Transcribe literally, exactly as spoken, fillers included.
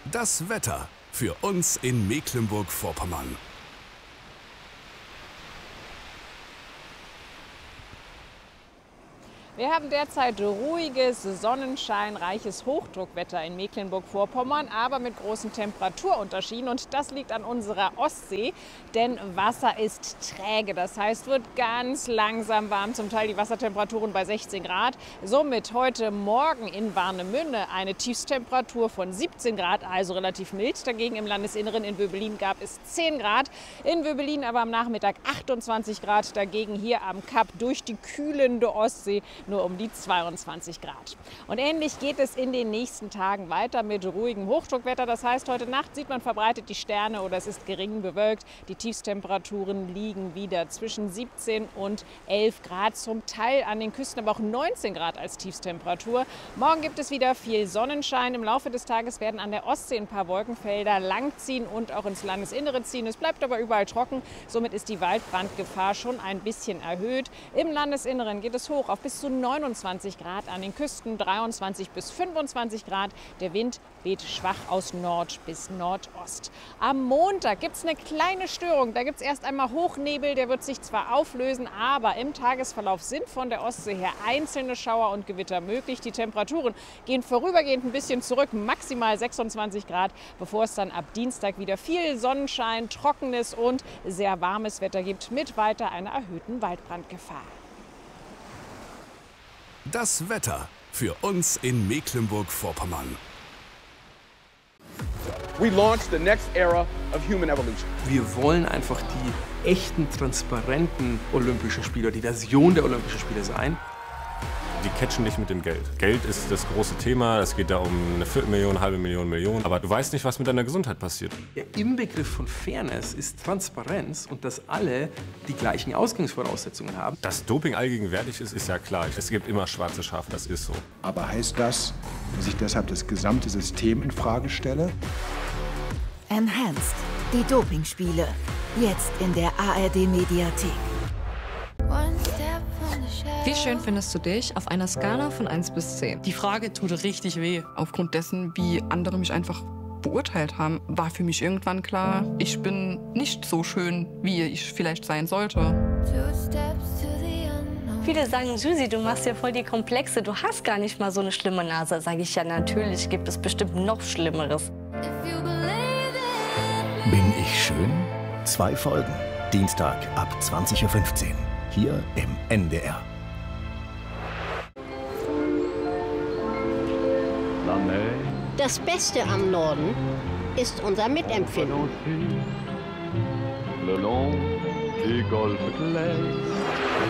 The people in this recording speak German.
Das Wetter für uns in Mecklenburg-Vorpommern. Wir haben derzeit ruhiges, sonnenscheinreiches Hochdruckwetter in Mecklenburg-Vorpommern, aber mit großen Temperaturunterschieden. Und das liegt an unserer Ostsee, denn Wasser ist träge. Das heißt, wird ganz langsam warm, zum Teil die Wassertemperaturen bei sechzehn Grad. Somit heute Morgen in Warnemünde eine Tiefstemperatur von siebzehn Grad, also relativ mild. Dagegen im Landesinneren in Wöbelin gab es zehn Grad. In Wöbelin aber am Nachmittag achtundzwanzig Grad. Dagegen hier am Kap durch die kühlende Ostsee nur um die zweiundzwanzig Grad. Und ähnlich geht es in den nächsten Tagen weiter mit ruhigem Hochdruckwetter. Das heißt, heute Nacht sieht man verbreitet die Sterne oder es ist gering bewölkt. Die Tiefstemperaturen liegen wieder zwischen siebzehn und elf Grad, zum Teil an den Küsten aber auch neunzehn Grad als Tiefstemperatur. Morgen gibt es wieder viel Sonnenschein. Im Laufe des Tages werden an der Ostsee ein paar Wolkenfelder langziehen und auch ins Landesinnere ziehen. Es bleibt aber überall trocken. Somit ist die Waldbrandgefahr schon ein bisschen erhöht. Im Landesinneren geht es hoch auf bis zu neunundzwanzig Grad, an den Küsten dreiundzwanzig bis fünfundzwanzig Grad. Der Wind weht schwach aus Nord bis Nordost. Am Montag gibt es eine kleine Störung. Da gibt es erst einmal Hochnebel, der wird sich zwar auflösen, aber im Tagesverlauf sind von der Ostsee her einzelne Schauer und Gewitter möglich. Die Temperaturen gehen vorübergehend ein bisschen zurück, maximal sechsundzwanzig Grad, bevor es dann ab Dienstag wieder viel Sonnenschein, trockenes und sehr warmes Wetter gibt, mit weiter einer erhöhten Waldbrandgefahr. Das Wetter für uns in Mecklenburg-Vorpommern. We launched the next era of human evolution. Wir wollen einfach die echten, transparenten Olympischen Spiele, die Version der Olympischen Spiele sein. Die catchen dich mit dem Geld. Geld ist das große Thema. Es geht da um eine Viertelmillion, eine halbe Million, Million. Aber du weißt nicht, was mit deiner Gesundheit passiert. Der Inbegriff von Fairness ist Transparenz und dass alle die gleichen Ausgangsvoraussetzungen haben. Dass Doping allgegenwärtig ist, ist ja klar. Es gibt immer schwarze Schafe, das ist so. Aber heißt das, dass ich deshalb das gesamte System in Frage stelle? Enhanced, die Dopingspiele. Jetzt in der A R D-Mediathek. Wie schön findest du dich auf einer Skala von eins bis zehn? Die Frage tut richtig weh. Aufgrund dessen, wie andere mich einfach beurteilt haben, war für mich irgendwann klar, ich bin nicht so schön, wie ich vielleicht sein sollte. Viele sagen, Susi, du machst ja voll die Komplexe, du hast gar nicht mal so eine schlimme Nase. Sage ich, ja, natürlich gibt es bestimmt noch Schlimmeres. Bin ich schön? Zwei Folgen. Dienstag ab zwanzig Uhr fünfzehn. Hier im N D R. Das Beste am Norden ist unser Mitempfinden.